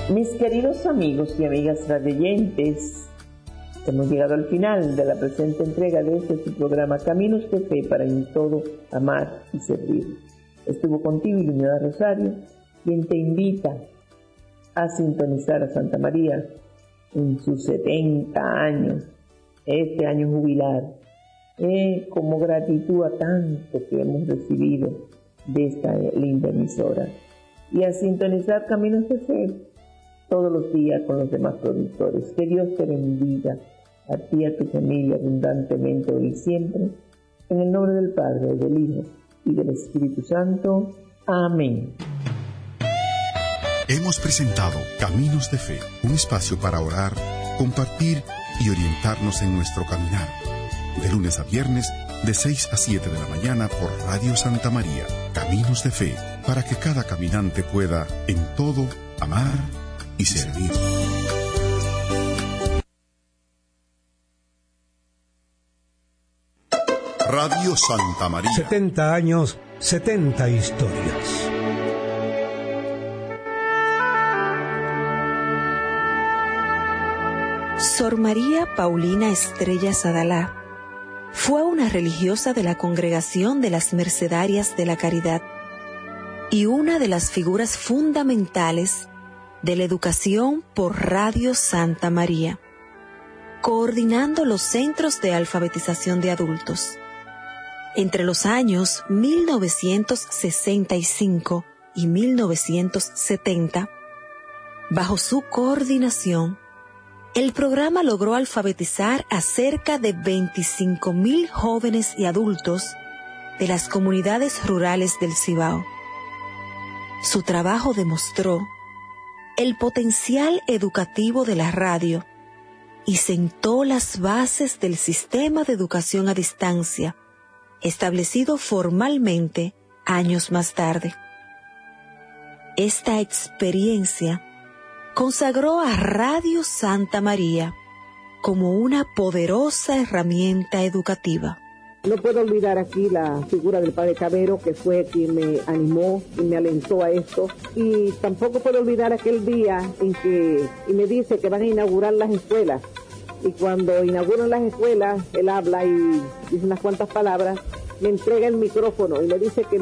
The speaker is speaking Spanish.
Mis queridos amigos y amigas radioyentes, hemos llegado al final de la presente entrega de este su programa Caminos de Fe para en todo amar y servir. Estuvo contigo Iluminada Rosario, quien te invita a sintonizar a Santa María en sus 70 años, este año jubilar, como gratitud a tanto que hemos recibido de esta linda emisora, y a sintonizar Caminos de Fe todos los días con los demás productores. Que Dios te bendiga a ti y a tu familia abundantemente hoy y siempre, en el nombre del Padre, del Hijo y del Espíritu Santo. Amén. Hemos presentado Caminos de Fe, un espacio para orar, compartir y orientarnos en nuestro caminar. De lunes a viernes, de 6 a 7 de la mañana por Radio Santa María. Caminos de Fe, para que cada caminante pueda, en todo, amar y servir. Radio Santa María. 70 años, 70 historias. Sor María Paulina Estrella Sadalá fue una religiosa de la Congregación de las Mercedarias de la Caridad y una de las figuras fundamentales de la educación por Radio Santa María, coordinando los centros de alfabetización de adultos. Entre los años 1965 y 1970, bajo su coordinación, el programa logró alfabetizar a cerca de 25,000 jóvenes y adultos de las comunidades rurales del Cibao. Su trabajo demostró el potencial educativo de la radio y sentó las bases del sistema de educación a distancia, establecido formalmente años más tarde. Esta experiencia consagró a Radio Santa María como una poderosa herramienta educativa. No puedo olvidar aquí la figura del padre Cabero, que fue quien me animó y me alentó a esto. Y tampoco puedo olvidar aquel día en que me dice que van a inaugurar las escuelas. Y cuando inauguran las escuelas, él habla y dice unas cuantas palabras, me entrega el micrófono y me dice que